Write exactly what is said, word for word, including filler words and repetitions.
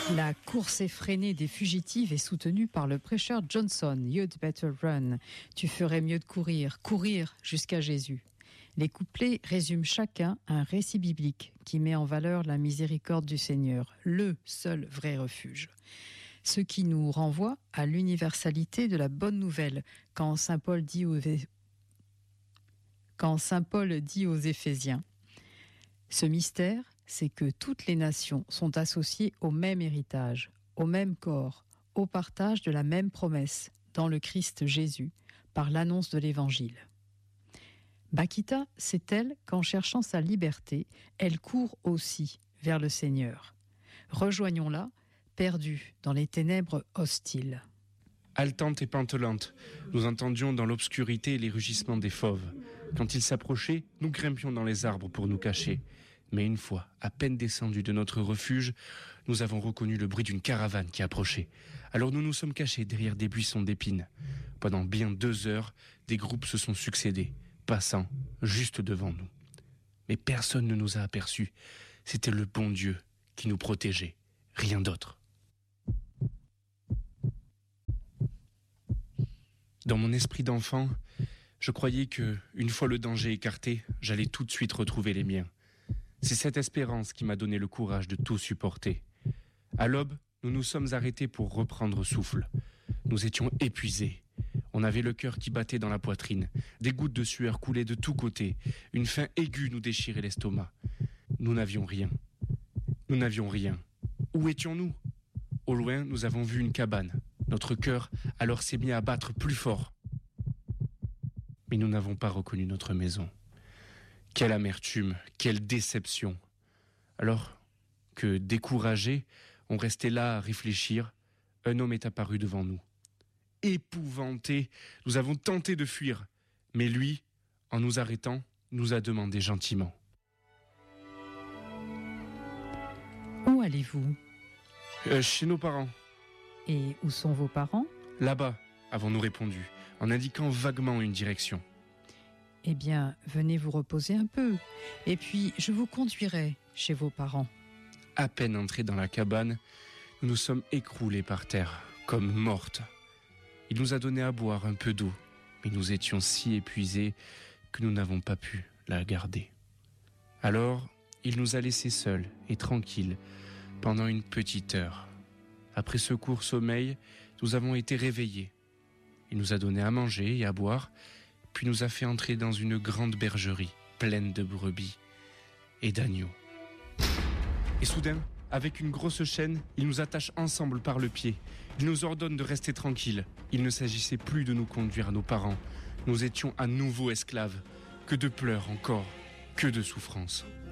La course effrénée des fugitives est soutenue par le prêcheur Johnson. You'd better run. Tu ferais mieux de courir, courir jusqu'à Jésus. Les couplets résument chacun un récit biblique qui met en valeur la miséricorde du Seigneur, le seul vrai refuge. Ce qui nous renvoie à l'universalité de la bonne nouvelle quand Saint Paul dit aux, quand Saint Paul dit aux Éphésiens. Ce mystère, c'est que toutes les nations sont associées au même héritage, au même corps, au partage de la même promesse dans le Christ Jésus, par l'annonce de l'Évangile. Bakita, c'est elle qu'en cherchant sa liberté, elle court aussi vers le Seigneur. Rejoignons-la, perdue dans les ténèbres hostiles. Haletante et pantelante, nous entendions dans l'obscurité les rugissements des fauves. Quand ils s'approchaient, nous grimpions dans les arbres pour nous cacher. Mais une fois, à peine descendus de notre refuge, nous avons reconnu le bruit d'une caravane qui approchait. Alors nous nous sommes cachés derrière des buissons d'épines. Pendant bien deux heures, des groupes se sont succédés, passant juste devant nous. Mais personne ne nous a aperçus. C'était le bon Dieu qui nous protégeait, rien d'autre. Dans mon esprit d'enfant, je croyais que, une fois le danger écarté, j'allais tout de suite retrouver les miens. C'est cette espérance qui m'a donné le courage de tout supporter. À l'aube, nous nous sommes arrêtés pour reprendre souffle. Nous étions épuisés. On avait le cœur qui battait dans la poitrine. Des gouttes de sueur coulaient de tous côtés. Une faim aiguë nous déchirait l'estomac. Nous n'avions rien. Nous n'avions rien. Où étions-nous ? Au loin, nous avons vu une cabane. Notre cœur alors s'est mis à battre plus fort. Mais nous n'avons pas reconnu notre maison. Quelle amertume, quelle déception. Alors que, découragés, on restait là à réfléchir, un homme est apparu devant nous. Épouvantés, nous avons tenté de fuir, mais lui, en nous arrêtant, nous a demandé gentiment. Où allez-vous ? euh, Chez nos parents. Et où sont vos parents ? Là-bas, avons-nous répondu, en indiquant vaguement une direction. Eh bien, venez vous reposer un peu, et puis je vous conduirai chez vos parents. À peine entrés dans la cabane, nous nous sommes écroulés par terre, comme mortes. Il nous a donné à boire un peu d'eau, mais nous étions si épuisés que nous n'avons pas pu la garder. Alors, il nous a laissés seuls et tranquilles pendant une petite heure. Après ce court sommeil, nous avons été réveillés. Il nous a donné à manger et à boire, puis nous a fait entrer dans une grande bergerie pleine de brebis et d'agneaux. Et soudain, avec une grosse chaîne, il nous attache ensemble par le pied. Il nous ordonne de rester tranquilles. Il ne s'agissait plus de nous conduire à nos parents. Nous étions à nouveau esclaves. Que de pleurs encore, que de souffrances.